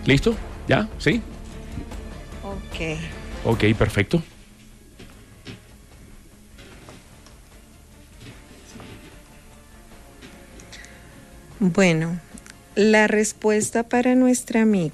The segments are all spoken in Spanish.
¿Listo? ¿Ya? ¿Sí? Ok. Ok, perfecto. Bueno, la respuesta para nuestra amiga.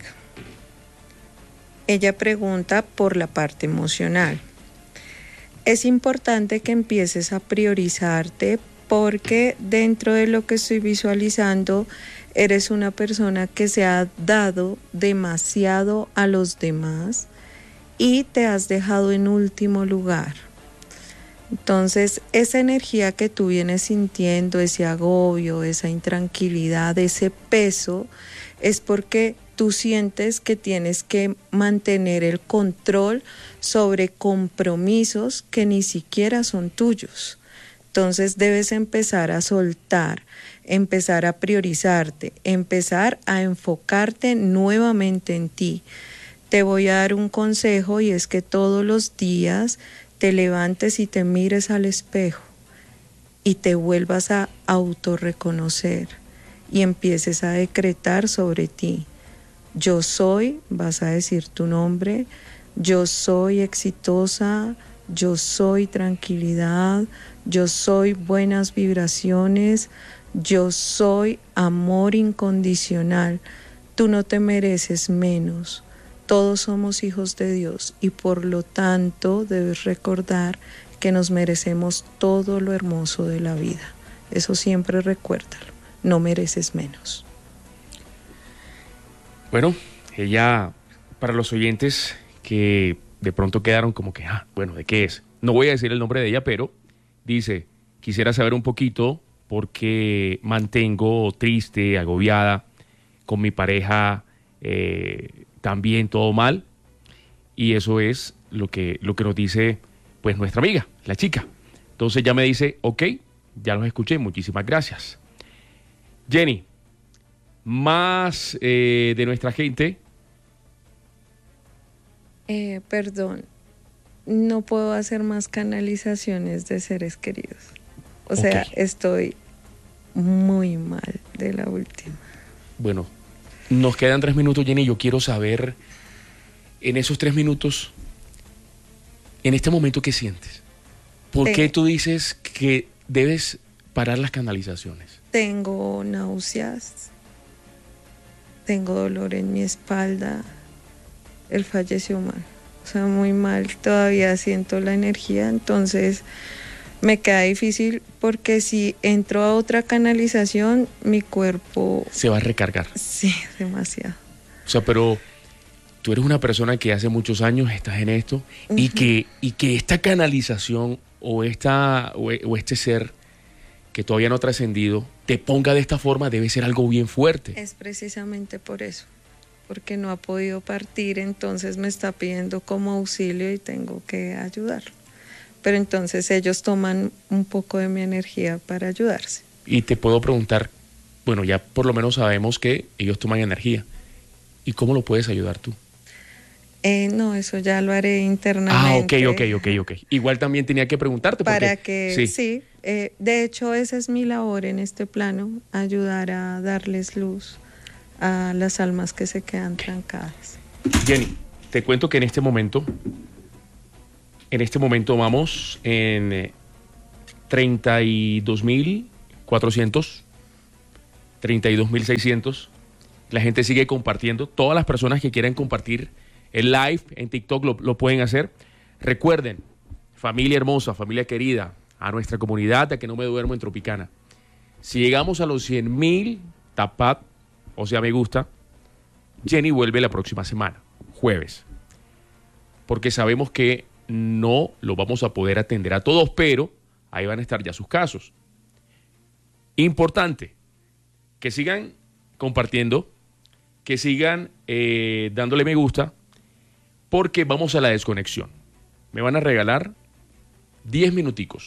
Ella pregunta por la parte emocional. Es importante que empieces a priorizarte porque dentro de lo que estoy visualizando, eres una persona que se ha dado demasiado a los demás y te has dejado en último lugar. Entonces, esa energía que tú vienes sintiendo, ese agobio, esa intranquilidad, ese peso, es porque tú sientes que tienes que mantener el control sobre compromisos que ni siquiera son tuyos. Entonces debes empezar a soltar, empezar a priorizarte, empezar a enfocarte nuevamente en ti. Te voy a dar un consejo y es que todos los días te levantes y te mires al espejo y te vuelvas a autorreconocer y empieces a decretar sobre ti. Yo soy, vas a decir tu nombre, yo soy exitosa, yo soy tranquilidad, yo soy buenas vibraciones, yo soy amor incondicional. Tú no te mereces menos. Todos somos hijos de Dios y por lo tanto debes recordar que nos merecemos todo lo hermoso de la vida. Eso siempre recuérdalo. No mereces menos. Bueno, ella, para los oyentes que de pronto quedaron como que, bueno, ¿de qué es? No voy a decir el nombre de ella, pero dice, quisiera saber un poquito por qué mantengo triste, agobiada, con mi pareja también todo mal. Y eso es lo que nos dice pues nuestra amiga, la chica. Entonces ya me dice, ok, ya los escuché, muchísimas gracias. Jenny, más de nuestra gente. Perdón, no puedo hacer más canalizaciones de seres queridos. O sea, Ok. estoy muy mal de la última. Bueno, nos quedan 3 minutos, Jenny. Yo quiero saber, en esos 3 minutos, en este momento, ¿qué sientes? ¿Por qué tú dices que debes parar las canalizaciones? Tengo náuseas, tengo dolor en mi espalda. Él falleció mal, o sea, muy mal. Todavía siento la energía, entonces me queda difícil porque si entro a otra canalización, mi cuerpo Se va a recargar. sí, demasiado. O sea, pero tú eres una persona que hace muchos años estás en esto y que esta canalización o este ser que todavía no ha trascendido te ponga de esta forma debe ser algo bien fuerte. Es precisamente por eso, porque no ha podido partir, entonces me está pidiendo como auxilio y tengo que ayudarlo. Pero entonces ellos toman un poco de mi energía para ayudarse. Y te puedo preguntar, bueno, ya por lo menos sabemos que ellos toman energía. ¿Y cómo lo puedes ayudar tú? No, eso ya lo haré internamente. Ok. Igual también tenía que preguntarte Para porque que, sí, de hecho esa es mi labor en este plano, ayudar a darles luz a las almas que se quedan trancadas. Jenny, te cuento que en este momento vamos en 32.400, 32.600. La gente sigue compartiendo. Todas las personas que quieran compartir el live en TikTok lo pueden hacer. Recuerden, familia hermosa, familia querida, a nuestra comunidad, a que no me duermo en Tropicana. Si llegamos a los 100.000 tapat, o sea, me gusta, Jenny vuelve la próxima semana, jueves. Porque sabemos que no lo vamos a poder atender a todos, pero ahí van a estar ya sus casos. Importante, que sigan compartiendo, que sigan dándole me gusta, porque vamos a la desconexión. Me van a regalar 10 minuticos.